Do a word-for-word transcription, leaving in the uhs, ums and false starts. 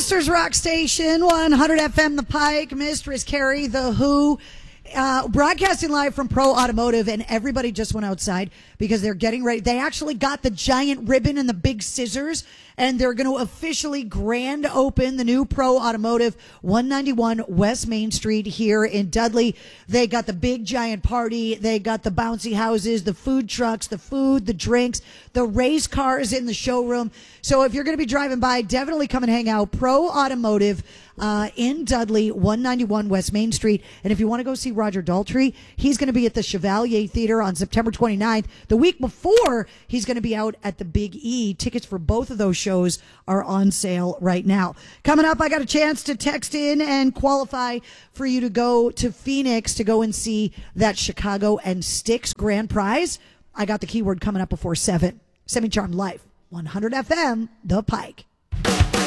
Masters Rock Station, one hundred F M The Pike, Mistress Carrie, The Who, uh, broadcasting live from Pro Automotive, and everybody just went outside because they're getting ready. They actually got the giant ribbon and the big scissors, and they're going to officially grand open the new Pro Automotive, one ninety-one West Main Street here in Dudley. They got the big giant party. They got the bouncy houses, the food trucks, the food, the drinks, the race cars in the showroom. So if you're going to be driving by, definitely come and hang out. Pro Automotive uh, in Dudley, one ninety-one West Main Street. And if you want to go see Roger Daltrey, he's going to be at the Chevalier Theater on September twenty-ninth. The week before, he's going to be out at the Big E. Tickets for both of those shows are on sale right now. Coming up, I got a chance to text in and qualify for you to go to Phoenix to go and see that Chicago and Styx grand prize. I got the keyword coming up before seven. Semi-Charmed Life, one hundred F M, The Pike.